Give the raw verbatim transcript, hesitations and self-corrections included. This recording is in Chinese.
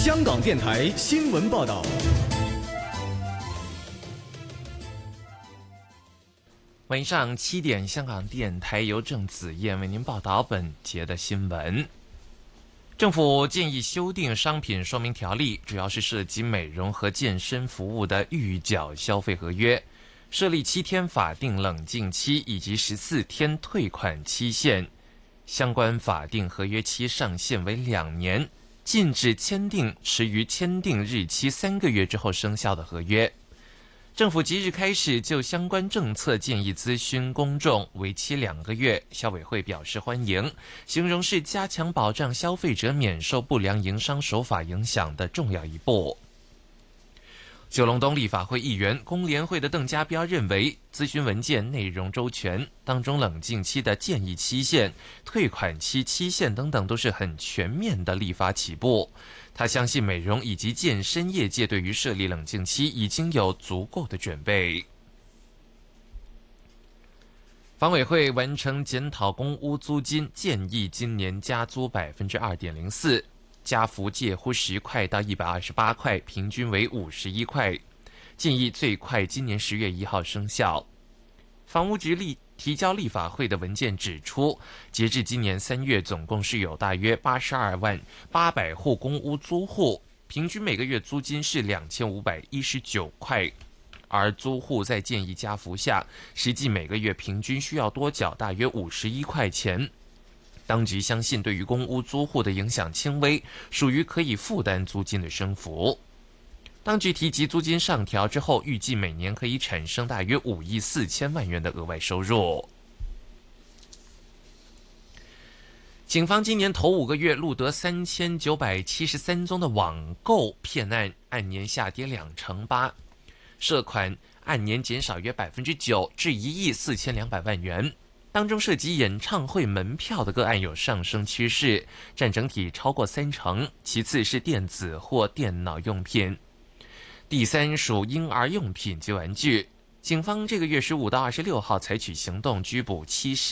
香港电台新闻报道。 晚上七点，香港电台由郑子燕为您报道本节的新闻。政府建议修订商品说明条例，主要是涉及美容和健身服务的预缴消费合约，设立七天法定冷静期以及十四天退款期限，相关法定合约期上限为两年，禁止签订迟于签订日期三个月之后生效的合约。政府即日开始就相关政策建议咨询公众，为期两个月。消委会表示欢迎，形容是加强保障消费者免受不良营商手法影响的重要一步。九龙东立法会议员工联会的邓家彪认为，咨询文件内容周全，当中冷静期的建议期限、退款期期限等等都是很全面的立法起步。他相信美容以及健身业界对于设立冷静期已经有足够的准备。房委会完成检讨公屋租金，建议今年加租 百分之二点零四， 加幅介乎十块到一百二十八块，平均为五十一块，建议最快今年十月一号生效。房屋局立提交立法会的文件指出，截至今年三月，总共是有大约八十二万八百户公屋租户，平均每个月租金是两千五百一十九块，而租户在建议加幅下，实际每个月平均需要多缴大约五十一块钱。当局相信，对于公屋租户的影响轻微，属于可以负担租金的升幅。当局提及租金上调之后，预计每年可以产生大约五亿四千万元的额外收入。警方今年头五个月录得三千九百七十三宗的网购骗案，按年下跌两成八，涉款按年减少约百分之九，至一亿四千两百万元。当中涉及演唱会门票的个案有上升趋势，占整体超过三成，其次是电子或电脑用品。第三属婴儿用品及玩具。警方这个月十五到二十六号采取行动，拘捕七十